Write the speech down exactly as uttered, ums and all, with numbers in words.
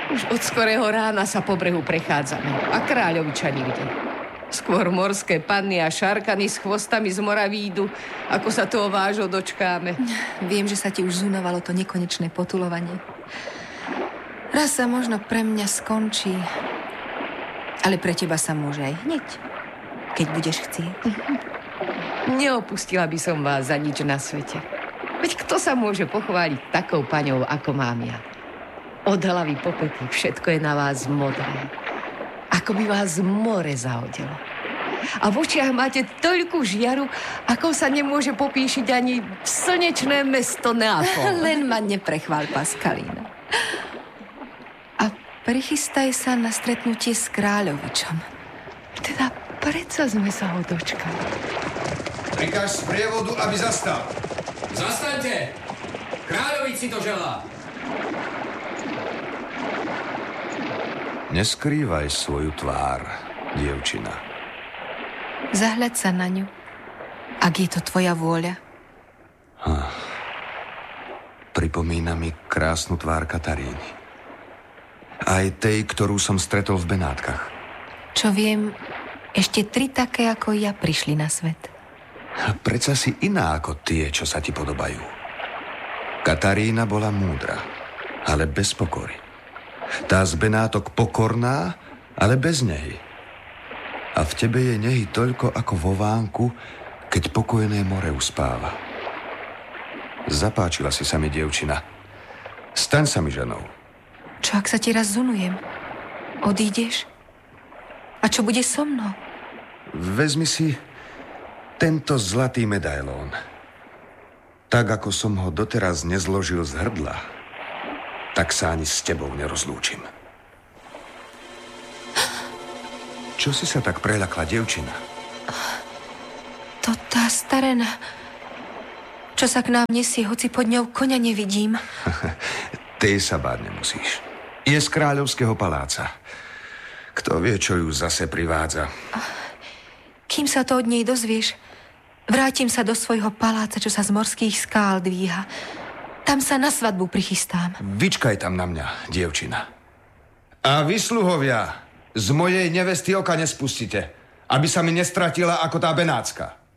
Už od skorého rána sa po brehu prechádzame a kráľoviča nikde. Skôr morské panny a šarkany s chvostami z mora výjdu, ako sa toho vážo dočkáme. Viem, že sa ti už zunovalo to nekonečné potulovanie. Raz sa možno pre mňa skončí, ale pre teba sa môže aj hneď, keď budeš chcieť. Neopustila by som vás za nič na svete. Veď kto sa môže pochváliť takou paňou, ako mám ja? Od hlavy po pety všetko je na vás modré. Ako by vás more zahodilo. A v očiach máte toľkú žiaru, ako sa nemôže popíšiť ani slnečné mesto Neapol. Len ma neprechvál, Paskalína. A prichystaj sa na stretnutie s kráľovičom. Teda predsa sme sa ho dočkali. Prikáž z prievodu, aby zastal. Zastaňte! Kráľovič si to želá. Neskrývaj svoju tvár, dievčina. Zahľaď sa na ňu, ak je to tvoja vôľa. Hm. Pripomína mi krásnu tvár Kataríny. Aj tej, ktorú som stretol v Benátkach. Čo viem, ešte tri také ako ja prišli na svet. Predsa si iná ako tie, čo sa ti podobajú. Katarína bola múdra, ale bez pokory. Tá z Benátok pokorná, ale bez nehy. A v tebe je nehy toľko ako vo vánku, keď pokojné more uspáva. Zapáčila si sa mi, dievčina. Staň sa mi ženou. Čo ak sa ti raz zunujem? Odídeš? A čo bude so mnou? Vezmi si tento zlatý medailón. Tak, ako som ho doteraz nezložil z hrdla, tak sa ani s tebou nerozlúčim. Čo si sa tak preľakla, dievčina? To tá starena, čo sa k nám nesie, hoci pod ňou koňa nevidím. Ty sa báť nemusíš. Je z kráľovského paláca. Kto vie, čo ju zase privádza. Kým sa to od nej dozvieš, vrátim sa do svojho paláca, čo sa z morských skál dvíha. Tam sa na svadbu prichystám. Vyčkaj tam na mňa, dievčina. A vy, sluhovia, z mojej nevesty oka nespustite, aby sa mi nestratila ako tá Benátska.